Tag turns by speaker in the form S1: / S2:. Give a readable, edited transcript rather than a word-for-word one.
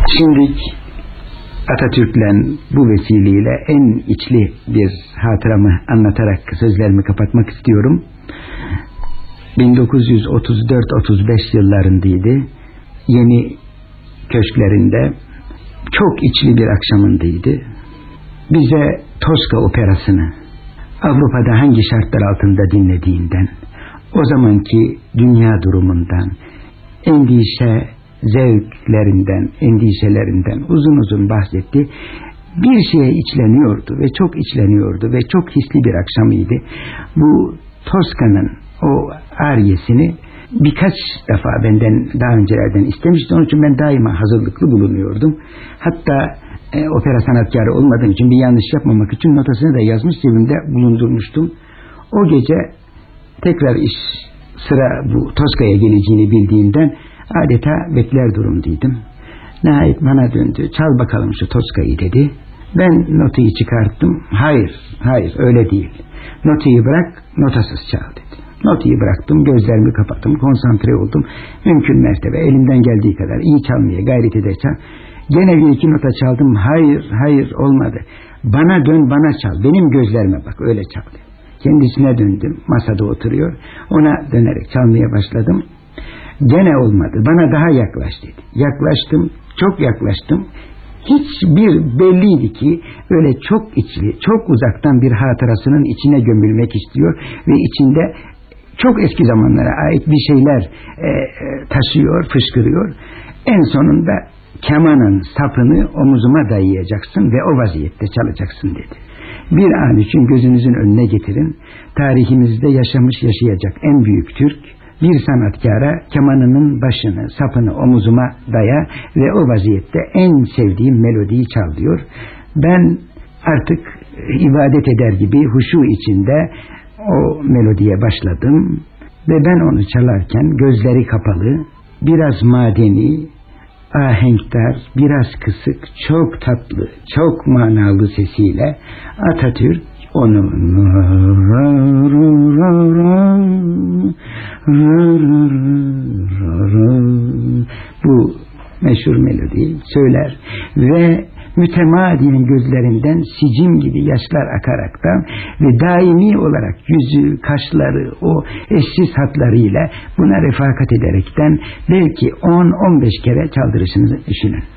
S1: Şimdi Atatürk'le bu vesileyle en içli bir hatıramı anlatarak sözlerimi kapatmak istiyorum. 1934-35 yıllarındaydı. Yeni Köşklerinde çok içli bir akşamındaydı. Bize Tosca operasını Avrupa'da hangi şartlar altında dinlediğinden, o zamanki dünya durumundan, endişelerinden uzun uzun bahsetti. Bir şeye içleniyordu ve çok içleniyordu ve çok hisli bir akşamıydı. Bu Tosca'nın o aryesini birkaç defa benden daha öncelerden istemişti. Onun için ben daima hazırlıklı bulunuyordum. Hatta opera sanatkarı olmadığım için bir yanlış yapmamak için notasını da yazmış, cebimde bulundurmuştum. O gece tekrar sıra bu Tosca'ya geleceğini bildiğimden adeta bekler durumdaydım. Nihayet bana döndü. Çal bakalım şu Tosca'yı dedi. Ben notayı çıkarttım. Hayır öyle değil. Notayı bırak, notasız çal dedi. Notayı bıraktım, gözlerimi kapattım, konsantre oldum. Mümkün mertebe elimden geldiği kadar iyi çalmaya gayret ederken gene bir iki nota çaldım. Hayır olmadı. Bana dön, bana çal. Benim gözlerime bak, öyle çal dedi. Kendisine döndüm. Masada oturuyor. Ona dönerek çalmaya başladım. Gene olmadı. Bana daha yaklaş dedi. Yaklaştım. Çok yaklaştım. Hiçbir belliydi ki öyle çok içli, çok uzaktan bir hatırasının içine gömülmek istiyor ve içinde çok eski zamanlara ait bir şeyler taşıyor, fışkırıyor. En sonunda kemanın sapını omuzuma dayayacaksın ve o vaziyette çalacaksın dedi. Bir an için gözünüzün önüne getirin. Tarihimizde yaşamış yaşayacak en büyük Türk bir sanatkara kemanının başını, sapını omuzuma daya ve o vaziyette en sevdiğim melodiyi çal diyor. Ben artık ibadet eder gibi huşu içinde o melodiye başladım ve ben onu çalarken gözleri kapalı, biraz madeni, ahenkdar, biraz kısık, çok tatlı, çok manalı sesiyle Atatürk onu bu meşhur melodiyi söyler ve mütemadiyen gözlerinden sicim gibi yaşlar akaraktan ve daimi olarak yüzü, kaşları, o eşsiz hatlarıyla buna refakat ederekten belki 10-15 kere çaldırışınızı düşünün.